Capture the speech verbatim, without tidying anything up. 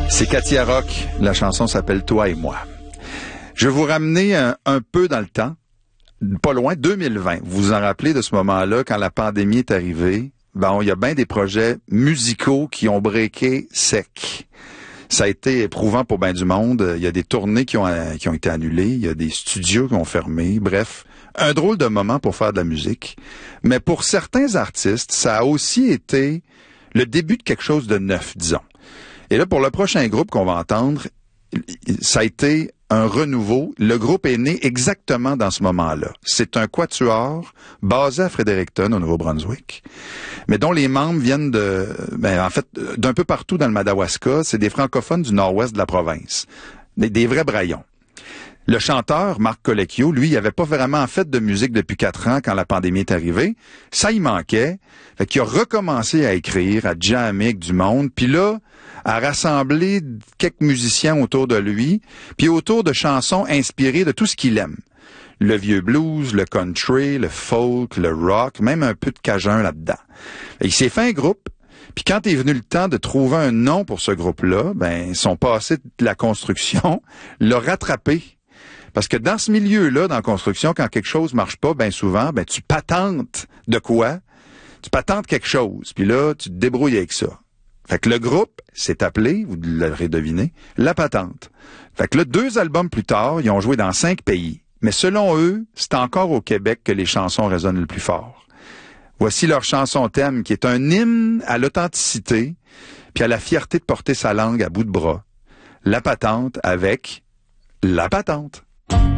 C'est Katia Rock. La chanson s'appelle « Toi et moi ». Je vais vous ramener un, un peu dans le temps, pas loin, deux mille vingt. Vous vous en rappelez de ce moment-là, quand la pandémie est arrivée? Bon, il y a bien des projets musicaux qui ont breaké sec. Ça a été éprouvant pour bien du monde. Il y a des tournées qui ont, qui ont été annulées. Il y a des studios qui ont fermé. Bref, un drôle de moment pour faire de la musique. Mais pour certains artistes, ça a aussi été le début de quelque chose de neuf, disons. Et là, pour le prochain groupe qu'on va entendre, ça a été un renouveau. Le groupe est né exactement dans ce moment-là. C'est un quatuor basé à Fredericton, au Nouveau-Brunswick, mais dont les membres viennent de, ben, en fait, d'un peu partout dans le Madawaska. C'est des francophones du nord-ouest de la province. Des, des vrais braillons. Le chanteur, Marc Colecchio, lui, il avait pas vraiment fait de musique depuis quatre ans quand la pandémie est arrivée. Ça, il manquait. Fait qu'il a recommencé à écrire, à jammer avec du monde. Puis là, à rassembler quelques musiciens autour de lui, puis autour de chansons inspirées de tout ce qu'il aime. Le vieux blues, le country, le folk, le rock, même un peu de cajun là-dedans. Et il s'est fait un groupe. Puis quand est venu le temps de trouver un nom pour ce groupe-là, ben, son passé de la construction l'a rattrapé. Parce que dans ce milieu-là, dans la construction, quand quelque chose marche pas, ben souvent, ben tu patentes de quoi? Tu patentes quelque chose, puis là, tu te débrouilles avec ça. Fait que le groupe s'est appelé, vous l'aurez deviné, La Patente. Fait que là, deux albums plus tard, ils ont joué dans cinq pays. Mais selon eux, c'est encore au Québec que les chansons résonnent le plus fort. Voici leur chanson thème, qui est un hymne à l'authenticité, puis à la fierté de porter sa langue à bout de bras. La Patente avec La Patente.